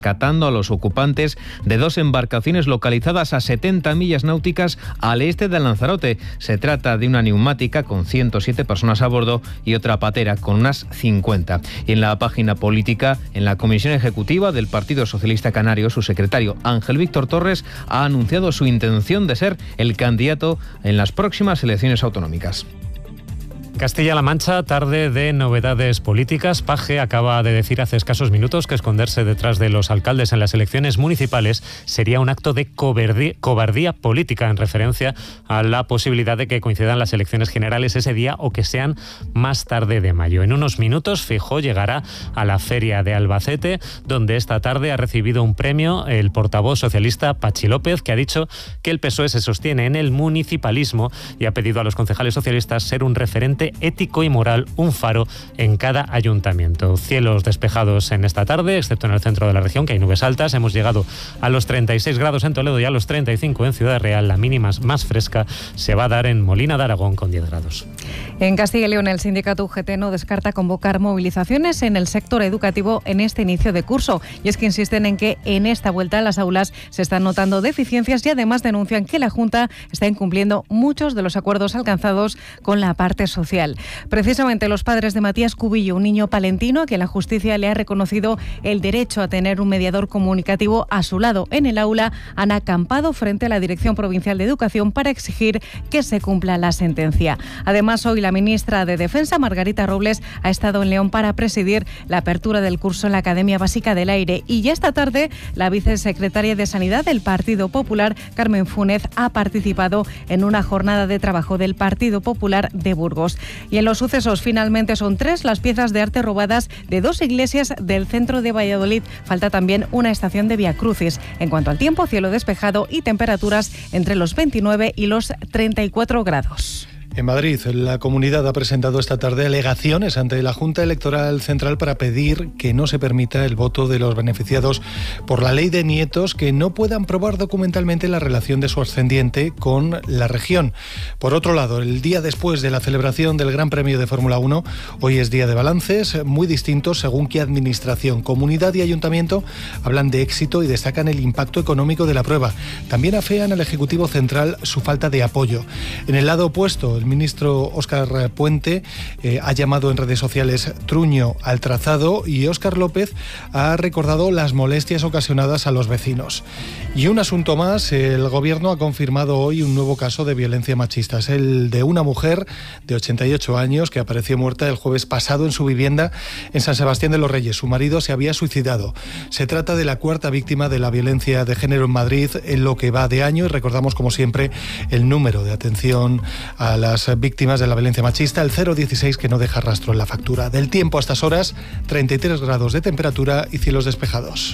catando a los ocupantes de 2 embarcaciones localizadas a 70 millas náuticas al este de Lanzarote. Se trata de una neumática con 107 personas a bordo y otra patera con unas 50. Y en la página política, en la Comisión Ejecutiva del Partido Socialista Canario, su secretario Ángel Víctor Torres ha anunciado su intención de ser el candidato en las próximas elecciones autonómicas. Castilla-La Mancha, tarde de novedades políticas. Paje acaba de decir hace escasos minutos que esconderse detrás de los alcaldes en las elecciones municipales sería un acto de cobardía política, en referencia a la posibilidad de que coincidan las elecciones generales ese día o que sean más tarde de mayo. En unos minutos, Feijóo llegará a la Feria de Albacete, donde esta tarde ha recibido un premio el portavoz socialista Patxi López, que ha dicho que el PSOE se sostiene en el municipalismo y ha pedido a los concejales socialistas ser un referente ético y moral, un faro en cada ayuntamiento. Cielos despejados en esta tarde, excepto en el centro de la región, que hay nubes altas. Hemos llegado a los 36 grados en Toledo y a los 35 en Ciudad Real. La mínima más fresca se va a dar en Molina de Aragón, con 10 grados. En Castilla y León, el sindicato UGT no descarta convocar movilizaciones en el sector educativo en este inicio de curso. Y es que insisten en que en esta vuelta a las aulas se están notando deficiencias y además denuncian que la Junta está incumpliendo muchos de los acuerdos alcanzados con la parte social. Precisamente los padres de Matías Cubillo, un niño palentino a quien la justicia le ha reconocido el derecho a tener un mediador comunicativo a su lado en el aula, han acampado frente a la Dirección Provincial de Educación para exigir que se cumpla la sentencia. Además, hoy la ministra de Defensa, Margarita Robles, ha estado en León para presidir la apertura del curso en la Academia Básica del Aire. Y ya esta tarde, la vicesecretaria de Sanidad del Partido Popular, Carmen Fúnez, ha participado en una jornada de trabajo del Partido Popular de Burgos. Y en los sucesos, finalmente son 3 las piezas de arte robadas de 2 iglesias del centro de Valladolid. Falta también una estación de Vía Crucis. En cuanto al tiempo, cielo despejado y temperaturas entre los 29 y los 34 grados. En Madrid, la comunidad ha presentado esta tarde alegaciones ante la Junta Electoral Central para pedir que no se permita el voto de los beneficiados por la ley de nietos que no puedan probar documentalmente la relación de su ascendiente con la región. Por otro lado, el día después de la celebración del Gran Premio de Fórmula 1, hoy es día de balances muy distintos según qué administración. Comunidad y ayuntamiento hablan de éxito y destacan el impacto económico de la prueba. También afean al Ejecutivo Central su falta de apoyo. En el lado opuesto, el ministro Óscar Puente ha llamado en redes sociales truño al trazado y Óscar López ha recordado las molestias ocasionadas a los vecinos. Y un asunto más, el Gobierno ha confirmado hoy un nuevo caso de violencia machista. Es el de una mujer de 88 años que apareció muerta el jueves pasado en su vivienda en San Sebastián de los Reyes. Su marido se había suicidado. Se trata de la 4ª víctima de la violencia de género en Madrid en lo que va de año y recordamos, como siempre, el número de atención a las víctimas de la violencia machista, el 016, que no deja rastro en la factura. Del tiempo a estas horas, 33 grados de temperatura y cielos despejados.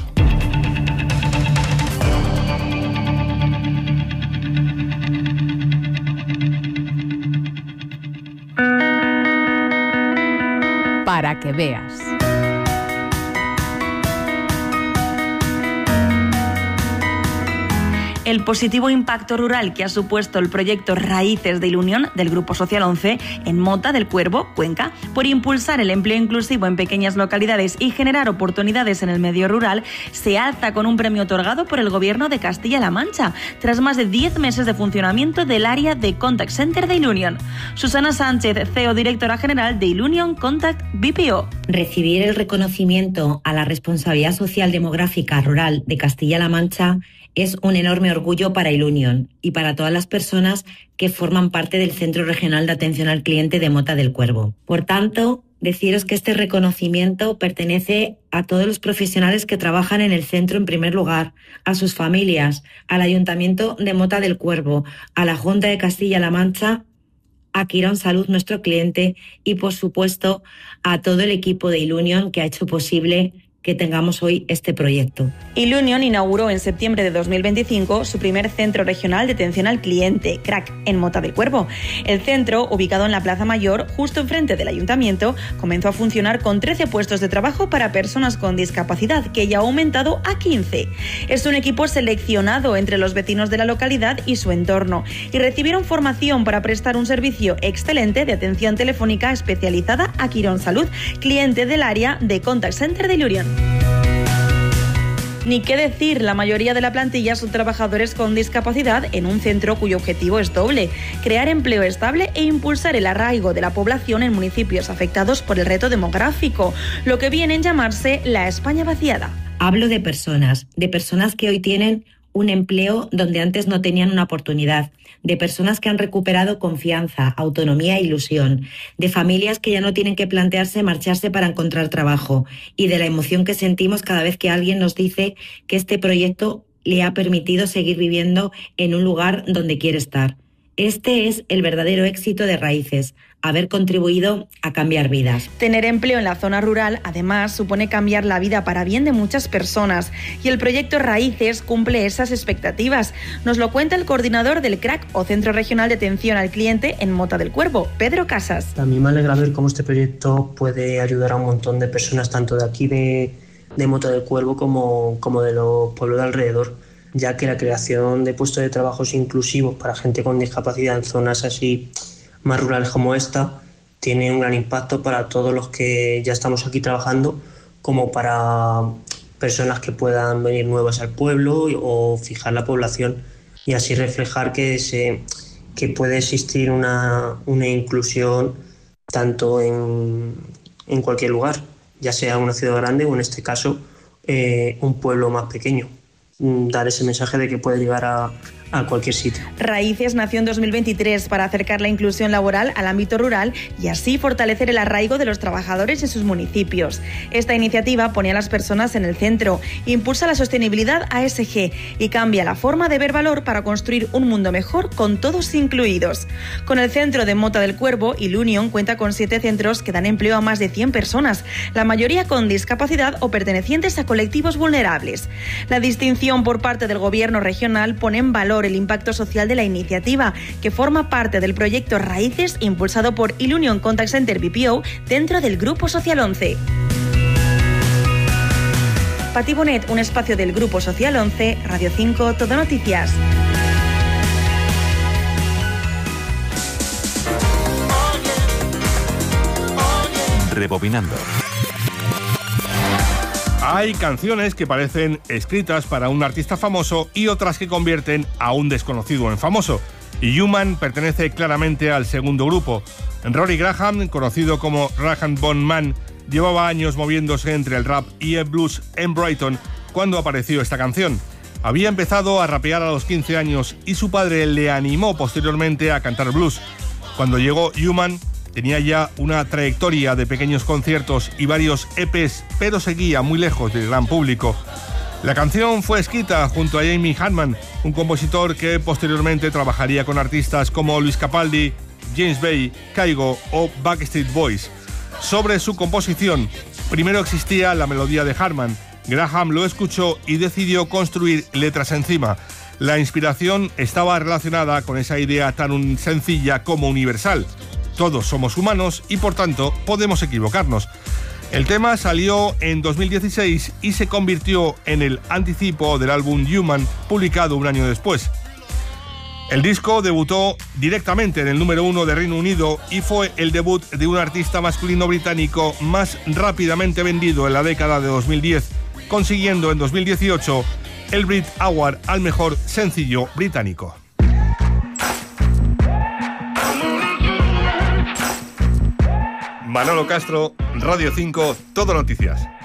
Para que veas. El positivo impacto rural que ha supuesto el proyecto Raíces de Ilunion del Grupo Social 11 en Mota del Cuervo, Cuenca, por impulsar el empleo inclusivo en pequeñas localidades y generar oportunidades en el medio rural, se alza con un premio otorgado por el Gobierno de Castilla-La Mancha, tras más de 10 meses de funcionamiento del área de Contact Center de Ilunion. Susana Sánchez, CEO directora general de Ilunion Contact BPO. Recibir el reconocimiento a la responsabilidad social demográfica rural de Castilla-La Mancha es un enorme orgullo para Ilunion y para todas las personas que forman parte del Centro Regional de Atención al Cliente de Mota del Cuervo. Por tanto, deciros que este reconocimiento pertenece a todos los profesionales que trabajan en el centro en primer lugar, a sus familias, al Ayuntamiento de Mota del Cuervo, a la Junta de Castilla-La Mancha, a Quirón Salud, nuestro cliente, y por supuesto a todo el equipo de Ilunion que ha hecho posible que tengamos hoy este proyecto. Ilunion inauguró en septiembre de 2025 su primer centro regional de atención al cliente, CRAC, en Mota del Cuervo. El centro, ubicado en la Plaza Mayor, justo enfrente del ayuntamiento, comenzó a funcionar con 13 puestos de trabajo para personas con discapacidad, que ya ha aumentado a 15. Es un equipo seleccionado entre los vecinos de la localidad y su entorno, y recibieron formación para prestar un servicio excelente de atención telefónica especializada a Quirón Salud, cliente del área de Contact Center de Ilunion. Ni qué decir, la mayoría de la plantilla son trabajadores con discapacidad en un centro cuyo objetivo es doble: crear empleo estable e impulsar el arraigo de la población en municipios afectados por el reto demográfico, lo que viene en llamarse la España vaciada. Hablo de personas que hoy tienen un empleo donde antes no tenían una oportunidad, de personas que han recuperado confianza, autonomía e ilusión, de familias que ya no tienen que plantearse marcharse para encontrar trabajo, y de la emoción que sentimos cada vez que alguien nos dice que este proyecto le ha permitido seguir viviendo en un lugar donde quiere estar. Este es el verdadero éxito de Raíces: haber contribuido a cambiar vidas. Tener empleo en la zona rural, además, supone cambiar la vida para bien de muchas personas, y el proyecto Raíces cumple esas expectativas. Nos lo cuenta el coordinador del CRAC, o Centro Regional de Atención al Cliente, en Mota del Cuervo, Pedro Casas. A mí me alegra ver cómo este proyecto puede ayudar a un montón de personas, tanto de aquí de Mota del Cuervo como de los pueblos de alrededor, ya que la creación de puestos de trabajos inclusivos para gente con discapacidad en zonas así más rurales como esta tiene un gran impacto para todos los que ya estamos aquí trabajando, como para personas que puedan venir nuevas al pueblo o fijar la población, y así reflejar que puede existir una inclusión tanto en cualquier lugar, ya sea una ciudad grande o en este caso un pueblo más pequeño. Dar ese mensaje de que puede llegar a cualquier sitio. Raíces nació en 2023 para acercar la inclusión laboral al ámbito rural y así fortalecer el arraigo de los trabajadores en sus municipios. Esta iniciativa pone a las personas en el centro, impulsa la sostenibilidad ASG y cambia la forma de ver valor para construir un mundo mejor con todos incluidos. Con el centro de Mota del Cuervo, Ilunion cuenta con 7 centros que dan empleo a más de 100 personas, la mayoría con discapacidad o pertenecientes a colectivos vulnerables. La distinción por parte del Gobierno regional pone en valor el impacto social de la iniciativa, que forma parte del proyecto Raíces impulsado por Ilunion Contact Center BPO dentro del Grupo Social 11. Pati Bonet, un espacio del Grupo Social 11, Radio 5, Todo Noticias. Rebobinando. Hay canciones que parecen escritas para un artista famoso y otras que convierten a un desconocido en famoso. Y Human pertenece claramente al segundo grupo. Rory Graham, conocido como Rag & Bone Man, llevaba años moviéndose entre el rap y el blues en Brighton cuando apareció esta canción. Había empezado a rapear a los 15 años y su padre le animó posteriormente a cantar blues. Cuando llegó Human, tenía ya una trayectoria de pequeños conciertos y varios EPs, pero seguía muy lejos del gran público. La canción fue escrita junto a Jamie Hartman, un compositor que posteriormente trabajaría con artistas como Luis Capaldi, James Bay, Kygo o Backstreet Boys. Sobre su composición, primero existía la melodía de Hartman. Graham lo escuchó y decidió construir letras encima. La inspiración estaba relacionada con esa idea tan sencilla como universal. Todos somos humanos y, por tanto, podemos equivocarnos. El tema salió en 2016 y se convirtió en el anticipo del álbum Human, publicado un año después. El disco debutó directamente en el número 1 de Reino Unido y fue el debut de un artista masculino británico más rápidamente vendido en la década de 2010, consiguiendo en 2018 el Brit Award al mejor sencillo británico. Manolo Castro, Radio 5, Todo Noticias.